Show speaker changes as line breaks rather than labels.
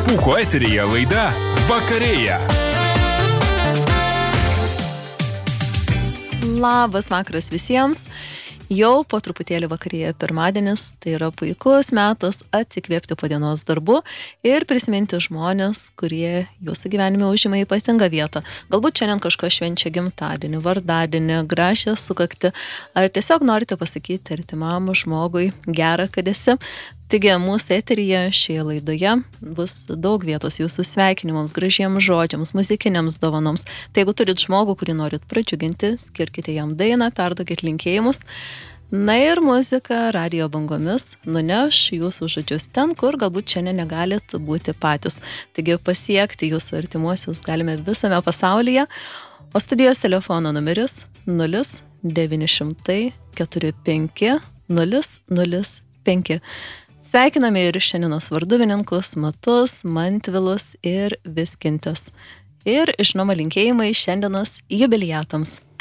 Pūko eteryje laida Vakarėja.
Labas vakaras visiems. Jau po truputėlį vakarėja pirmadienis, tai yra puikus metas atsikvėpti po dienos darbų ir prisiminti žmonės, kurie jūsų gyvenime užima ypatingą vietą. Galbūt šiandien kažkas švenčia gimtadienį, vardadienį, gražią sukaktį, ar tiesiog norite pasakyti artimam žmogui gerą, kad esi. Taigi mūsų eteryje šioje laidoje bus daug vietos jūsų sveikinimams, gražiems žodžiams, muzikiniams dovanoms. Tai jeigu turit žmogų, kurį norit pradžiuginti, skirkite jam dainą, perduokit linkėjimus. Na ir muzika radijo bangomis nuneš jūsų žodžius ten, kur galbūt šiandien negalit būti patys. Taigi pasiekti jūsų artimuosius galime visame pasaulyje. O studijos telefono numeris 0900 45 005. Sveikiname ir šiandienos varduvininkus Matus, Mantvilus ir Viskintis. Ir žinoma linkėjimai šiandienos jubiliatams.